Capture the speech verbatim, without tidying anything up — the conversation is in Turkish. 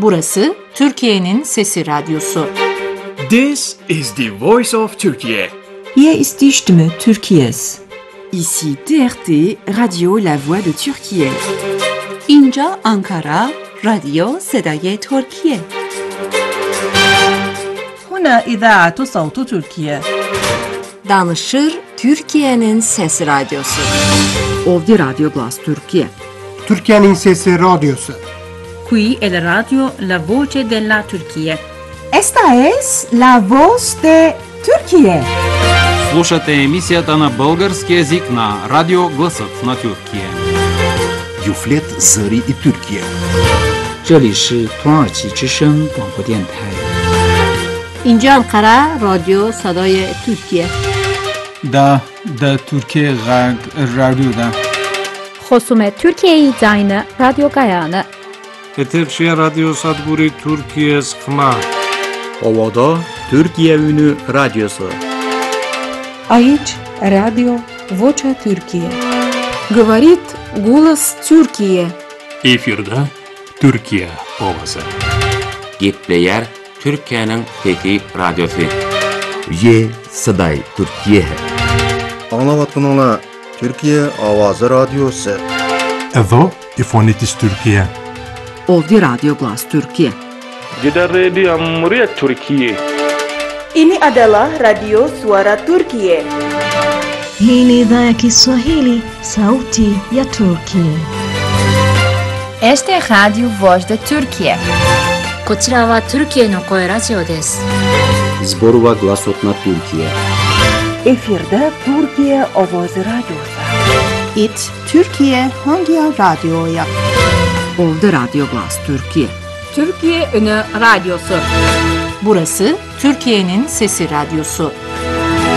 Burası Türkiye'nin Sesi Radyosu. This is the voice of Turkey. Hier ist die Stimme Türkiye's. Ici T R T, Radio La Voix de Türkiye. İnca Ankara, Radyo Sedai Türkiye. هنا إذاعة صوت تركيا. Danışır Türkiye'nin Sesi Radyosu. Ovdje Radio Glas Türkiye. Türkiye'nin Sesi Radyosu. Qui è la radio La Voce della Turchia. Esta es la voz de Türkiye. Слушате емисията на български език на Радио Гласът на Тюркия. Юфлет Зари и Türkiye. 这里是土耳其之声广播电台。 İnca Ankara, Radyo Sedai Türkiye. Da, da Türkiye Radyo'da. خصوم Türkiye Zayne Radyo Gayane. Eterşehir Radyo Sadguri Türkiye Skma. Ovada Türkiye Ünü Radyosu. Aici Radio Vocea Türkiye. Говорит голос Türkiye. Efirde Türkiye Ovası. Gitleyer Türkiye'nin Fethi Radyosu. Ye Sedai Türkiye. Anlavatkanlar Türkiye Avazı Radyosu. Evo İfonitis Türkiye. Ovdje Radio Glas Türkiye. Jeddah Radio Muryat Türkiye. Ini adalah Radio Suara Turkiye. Hii ni idhaa ya Kiswahili, Sauti ya Turkiye. Este es Radio Voz de Turkiye. こちらはトルキエの声ラジオです。 Zborova Glasot na Türkiye. Efirde Türkiye Ovoz Radyosu. It Türkiye hangi radyoya? Ovdje Radio Glas Türkiye. Türkiye Ünü Radyosu. Burası Türkiye'nin Sesi Radyosu.